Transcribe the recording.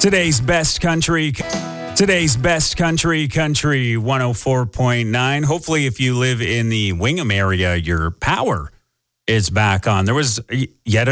Today's best country, 104.9. Hopefully, if you live in the Wingham area, your power is back on. There was yet